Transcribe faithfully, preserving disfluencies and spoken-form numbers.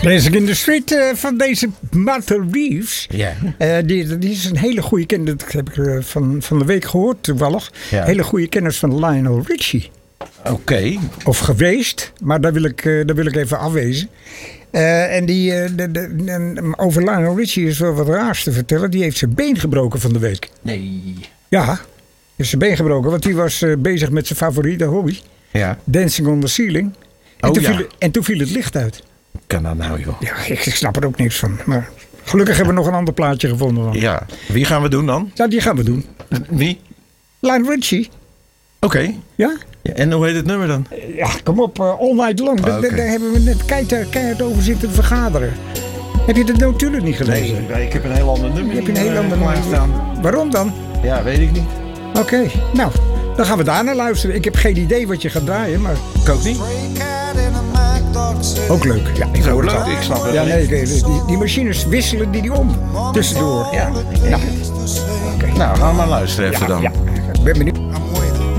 Racing in the Street uh, van deze Martha Reeves. Ja. Uh, die, die is een hele goede kennis. Dat heb ik uh, van, van de week gehoord toevallig. Ja. Hele goede kennis van Lionel Richie. Oké. Okay. Of geweest, maar daar wil ik, uh, daar wil ik even afwezen. Uh, en die, uh, de, de, de, over Lionel Richie is wel wat raars te vertellen. Die heeft zijn been gebroken van de week. Nee. Ja, is zijn been gebroken. Want die was uh, bezig met zijn favoriete hobby. Ja. Dancing on the ceiling. En, oh, toen, ja. viel, en toen viel het licht uit. Kan dat nou, joh? Ja, ik, ik snap er ook niks van. Maar gelukkig hebben we nog een ander plaatje gevonden. Dan. Ja. Wie gaan we doen dan? Ja, die gaan we doen. Wie? Lionel Richie. Oké. Okay. Ja? Ja? En hoe heet het nummer dan? Ja, kom op. Uh, all night long. Oh, daar, okay. daar hebben we net keihard, keihard over zitten vergaderen. Heb je dat natuurlijk niet gelezen? Nee, ik heb een heel ander nummer. Je hebt een heel ander nummer staan. Waarom dan? Ja, weet ik niet. Oké, okay. Nou, dan gaan we daar naar luisteren. Ik heb geen idee wat je gaat draaien, maar... Ik ook niet. Ook leuk. Ja, ik Zo hoor leuk, het al. ik snap het. Ja, nee, die, die, die machines wisselen die, die om. Tussendoor. Ja. Nou, okay. Nou, gaan we maar luisteren even ja, dan. Ja, ik ben benieuwd.